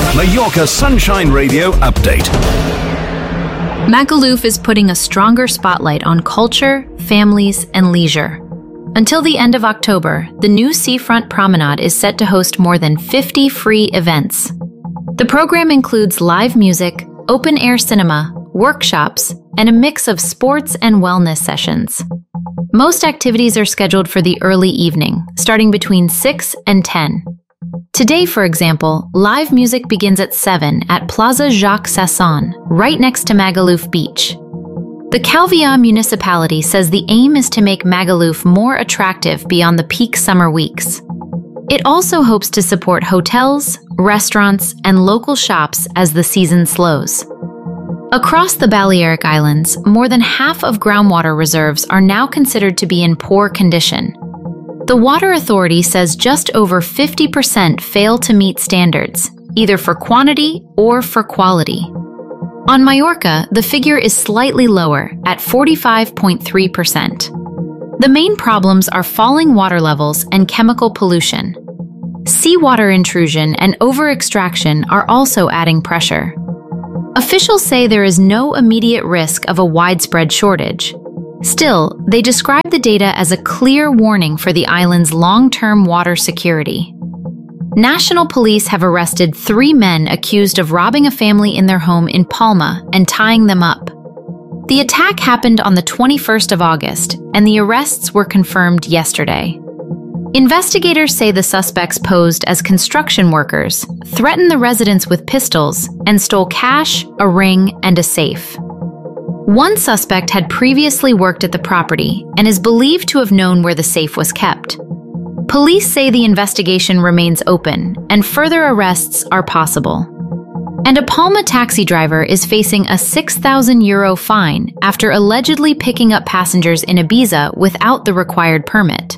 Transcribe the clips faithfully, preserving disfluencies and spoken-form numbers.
Mallorca Sunshine Radio update. Magaluf is putting a stronger spotlight on culture, families, and leisure. Until the end of October, the new Seafront Promenade is set to host more than fifty free events. The program includes live music, open-air cinema, workshops, and a mix of sports and wellness sessions. Most activities are scheduled for the early evening, starting between six and ten. Today, for example, live music begins at seven at Plaza Jacques Sasson, right next to Magaluf Beach. The Calvià municipality says the aim is to make Magaluf more attractive beyond the peak summer weeks. It also hopes to support hotels, restaurants, and local shops as the season slows. Across the Balearic Islands, more than half of groundwater reserves are now considered to be in poor condition. The Water Authority says just over fifty percent fail to meet standards, either for quantity or for quality. On Majorca, the figure is slightly lower, at forty-five point three percent. The main problems are falling water levels and chemical pollution. Seawater intrusion and over-extraction are also adding pressure. Officials say there is no immediate risk of a widespread shortage. Still, they describe the data as a clear warning for the island's long-term water security. National police have arrested three men accused of robbing a family in their home in Palma and tying them up. The attack happened on the twenty-first of August, and the arrests were confirmed yesterday. Investigators say the suspects posed as construction workers, threatened the residents with pistols, and stole cash, a ring, and a safe. One suspect had previously worked at the property and is believed to have known where the safe was kept. Police say the investigation remains open and further arrests are possible. And a Palma taxi driver is facing a six thousand euro fine after allegedly picking up passengers in Ibiza without the required permit.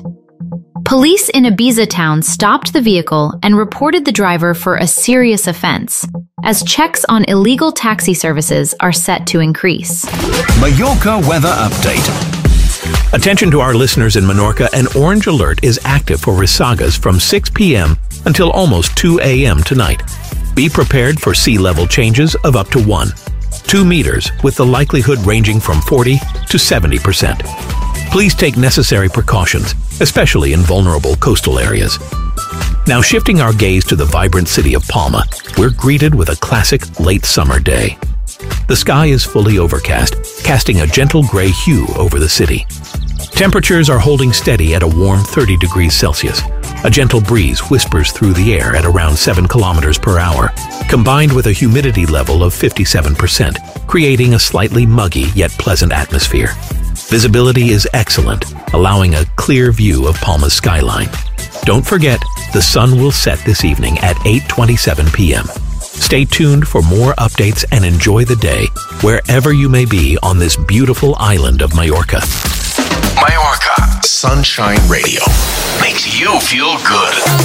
Police in Ibiza town stopped the vehicle and reported the driver for a serious offense, as checks on illegal taxi services are set to increase. Mallorca weather update. Attention to our listeners in Menorca, an orange alert is active for risagas from six p m until almost two a m tonight. Be prepared for sea level changes of up to one, two meters, with the likelihood ranging from forty to seventy percent. Please take necessary precautions, especially in vulnerable coastal areas. Now shifting our gaze to the vibrant city of Palma, we're greeted with a classic late summer day. The sky is fully overcast, casting a gentle gray hue over the city. Temperatures are holding steady at a warm thirty degrees Celsius. A gentle breeze whispers through the air at around seven kilometers per hour, combined with a humidity level of fifty-seven percent, creating a slightly muggy yet pleasant atmosphere. Visibility is excellent, allowing a clear view of Palma's skyline. Don't forget, the sun will set this evening at eight twenty-seven p m Stay tuned for more updates and enjoy the day wherever you may be on this beautiful island of Majorca. Mallorca Sunshine Radio makes you feel good.